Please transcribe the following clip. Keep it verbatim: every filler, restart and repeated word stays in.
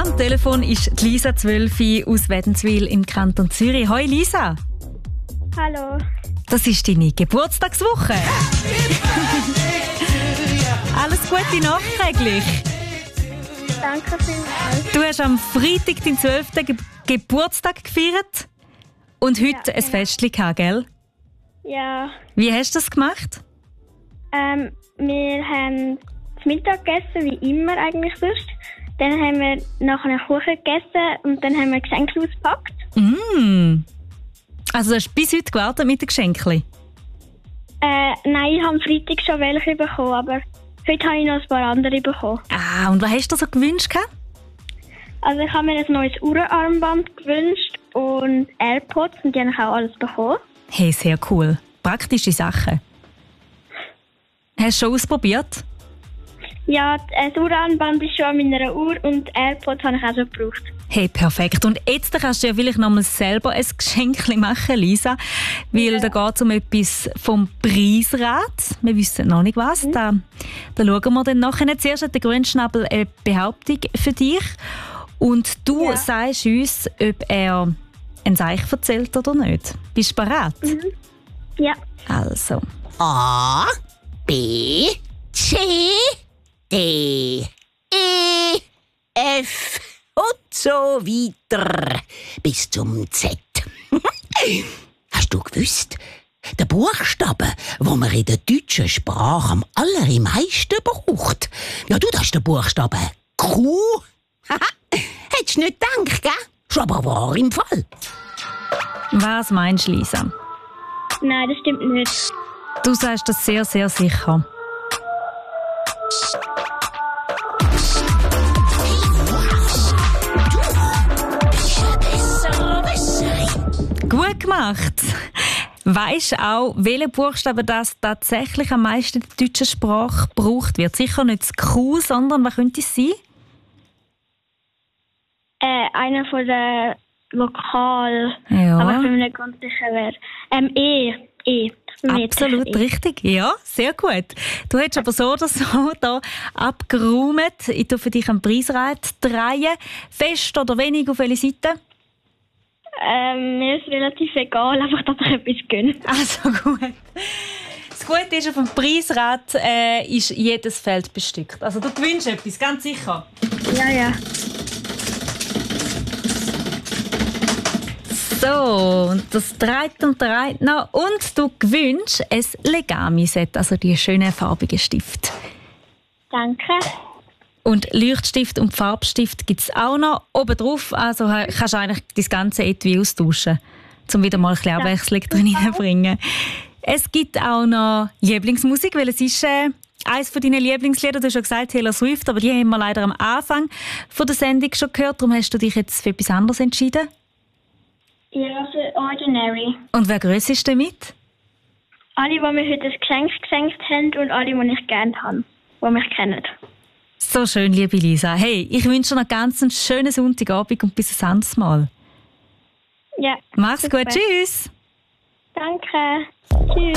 Am Telefon ist die Lisa zwölf aus Wädenswil im Kanton Zürich. Hoi Lisa. Hallo. Das ist deine Geburtstagswoche. Alles Gute nachträglich. Danke vielmals. Du hast am Freitag deinen zwölften Ge- Geburtstag gefeiert und heute Ja, ein genau. Festchen gehabt, gell? Ja, Wie hast du das gemacht? ähm, wir haben zu Mittag gegessen, wie immer eigentlich sonst. Dann haben wir nachher einen Kuchen gegessen und dann haben wir Geschenke ausgepackt. Mm. Also du hast bis heute gewartet mit den Geschenken? Äh, nein, ich habe am Freitag schon welche bekommen, aber heute habe ich noch ein paar andere bekommen. Ah, und was hast du so gewünscht? gehabt? Also ich habe mir ein neues Uhrenarmband gewünscht und AirPods und die habe ich auch alles bekommen. Hey, sehr cool. Praktische Sachen. Hast du schon ausprobiert? Ja, das Uhrenarmband ist schon an meiner Uhr und AirPods habe ich auch schon gebraucht. Hey, perfekt. Und jetzt kannst du ja vielleicht noch mal selber ein Geschenk machen, Lisa. Weil Ja. da geht es um etwas vom Preisrat. Wir wissen noch nicht was. Mhm. Da, da schauen wir dann nachher. Zuerst hat der Grünschnabel eine Behauptung für dich. Und du Ja. sagst uns, ob er ein Seich erzählt oder nicht. Bist du bereit? Ja, Also. A, B, C, D, E, F und so weiter bis zum Z. Hast du gewusst, der Buchstabe, wo man in der deutschen Sprache am allermeisten braucht, ja, du, das ist der Buchstabe Q. Hättest du nicht gedacht, gell? Schon aber wahr im Fall. Was meinst du, Lisa? nein, das stimmt nicht. Du sagst das sehr, sehr sicher. Gut gemacht. Weisst du auch, welcher Buchstabe das tatsächlich am meisten in der deutschen Sprache gebraucht wird? Sicher nicht das Q, sondern was könnte es sein? Äh, einer von den Lokal. Ja. Aber ich bin mir nicht ganz sicher, wer. Ähm, E. E. Ich bin mir nicht Absolut sicher, E. richtig. Ja, sehr gut. Du hättest aber so oder so da abgeräumt. Ich tue für dich einen Preisrad drehen. Fest oder wenig, auf welche Seite? Ähm, mir ist relativ egal, einfach, dass ich etwas gönne. Also gut. Das Gute ist, auf dem Preisrad äh, ist jedes Feld bestückt. Also du gewinnst etwas, ganz sicher. Ja, ja. So, und das dreht und dreht noch. Und du gewinnst ein Legami-Set, also die schönen farbigen Stifte. Danke. Und Leuchtstift und Farbstift gibt es auch noch oben drauf. Also äh, kannst du eigentlich das ganze Etui austauschen, um wieder mal ein bisschen Abwechslung drin reinzubringen. Es gibt auch noch Lieblingsmusik, weil es ist äh, eines von deinen Lieblingslieder. Du hast schon gesagt, Taylor Swift, aber die haben wir leider am Anfang von der Sendung schon gehört. Darum hast du dich jetzt für etwas anderes entschieden. Ja, für Ordinary. Und wer grösst ist damit? Alle, die mir heute ein Geschenk geschenkt haben und alle, die ich gerne habe, die mich kennen. So schön, liebe Lisa. Hey, ich wünsche dir noch ganz einen schönen Sonntagabend und bis ein anderes Mal. Ja. Mach's super. gut, tschüss! Danke. Tschüss.